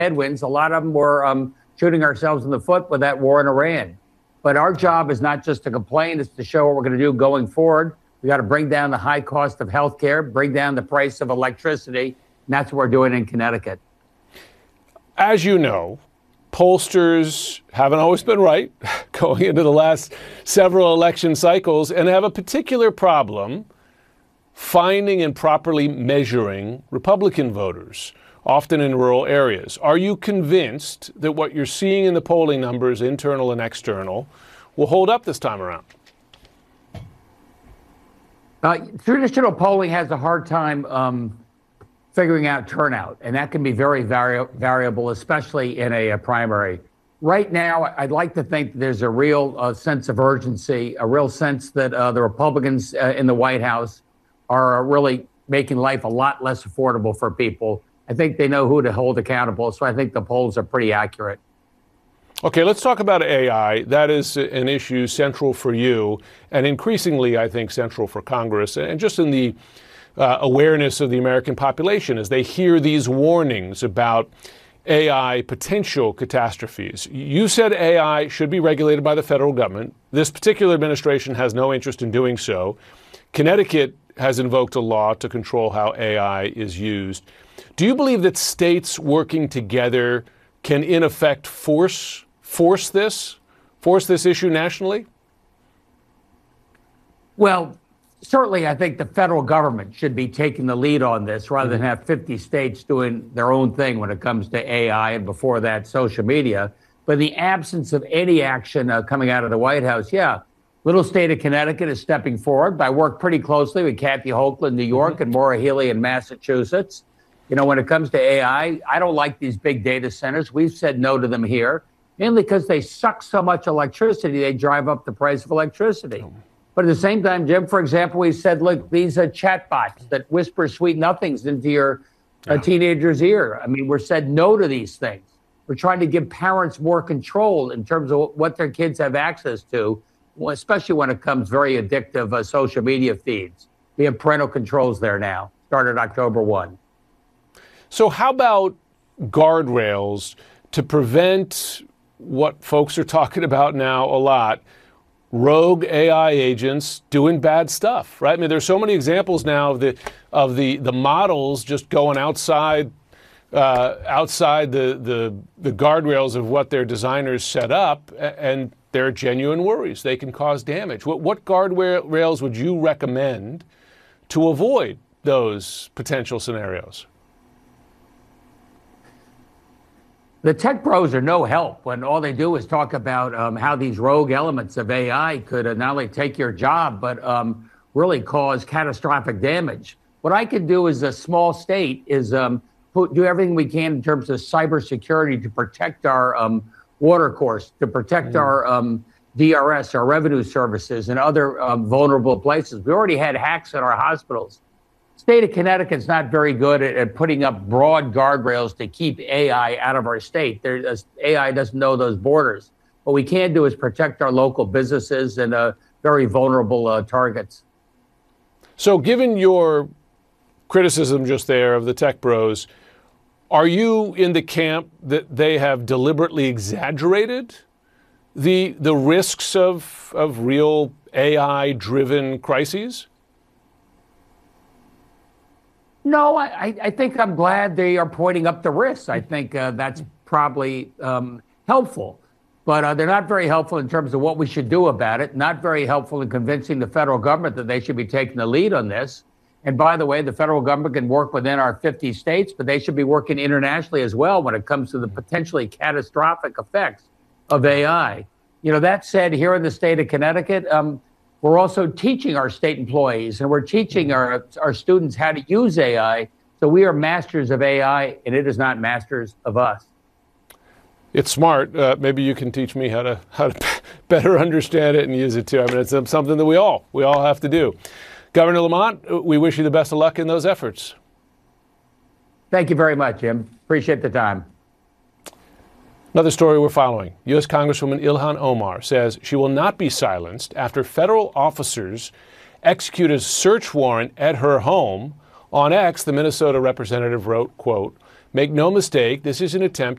headwinds. A lot of them were shooting ourselves in the foot with that war in Iran. But our job is not just to complain, it's to show what we're going to do going forward. We got to bring down the high cost of health care, bring down the price of electricity, and that's what we're doing in Connecticut. As you know, pollsters haven't always been right going into the last several election cycles and have a particular problem finding and properly measuring Republican voters, often in rural areas. Are you convinced that what you're seeing in the polling numbers, internal and external, will hold up this time around? Traditional polling has a hard time figuring out turnout, and that can be very variable, especially in a primary. Right now, I'd like to think that there's a real sense of urgency, a real sense that the Republicans in the White House are really making life a lot less affordable for people. I think they know who to hold accountable, so I think the polls are pretty accurate. Okay, let's talk about AI. That is an issue central for you, and increasingly, I think, central for Congress, and just in the awareness of the American population as they hear these warnings about AI potential catastrophes. You said AI should be regulated by the federal government. This particular administration has no interest in doing so. Connecticut has invoked a law to control how AI is used. Do you believe that states working together can, in effect, force this issue nationally? Well, certainly, I think the federal government should be taking the lead on this rather than have 50 states doing their own thing when it comes to AI and before that, social media. But in the absence of any action coming out of the White House, little state of Connecticut is stepping forward. I work pretty closely with Kathy Hochul in New York and Maura Healey in Massachusetts. You know, when it comes to AI, I don't like these big data centers. We've said no to them here, mainly because they suck so much electricity, they drive up the price of electricity. But at the same time, Jim, for example, we said, look, these are chatbots that whisper sweet nothings into your teenager's ear. I mean, we're said no to these things. We're trying to give parents more control in terms of what their kids have access to, especially when it comes very addictive social media feeds. We have parental controls there now, started October 1. So how about guardrails to prevent what folks are talking about now a lot, rogue AI agents doing bad stuff, right? I mean, there's so many examples now of the models just going outside the guardrails of what their designers set up, and there are genuine worries they can cause damage. What guardrails would you recommend to avoid those potential scenarios? The tech pros are no help when all they do is talk about how these rogue elements of AI could not only take your job, but really cause catastrophic damage. What I could do as a small state is do everything we can in terms of cybersecurity to protect our water course, to protect our DRS, our revenue services, and other vulnerable places. We already had hacks at our hospitals. State of Connecticut's not very good at putting up broad guardrails to keep AI out of our state. AI doesn't know those borders. What we can do is protect our local businesses and very vulnerable targets. So given your criticism just there of the tech bros, are you in the camp that they have deliberately exaggerated the risks of real AI-driven crises? No, I think I'm glad they are pointing up the risks. I think that's probably helpful. But they're not very helpful in terms of what we should do about it, not very helpful in convincing the federal government that they should be taking the lead on this. And by the way, the federal government can work within our 50 states, but they should be working internationally as well when it comes to the potentially catastrophic effects of AI. You know, that said, here in the state of Connecticut, we're also teaching our state employees and we're teaching our students how to use AI. So we are masters of AI and it is not masters of us. It's smart. Maybe you can teach me how to better understand it and use it too. I mean, it's something that we all have to do. Governor Lamont, we wish you the best of luck in those efforts. Thank you very much, Jim. Appreciate the time. Another story we're following. U.S. Congresswoman Ilhan Omar says she will not be silenced after federal officers execute a search warrant at her home. On X, the Minnesota representative wrote, quote, Make no mistake, this is an attempt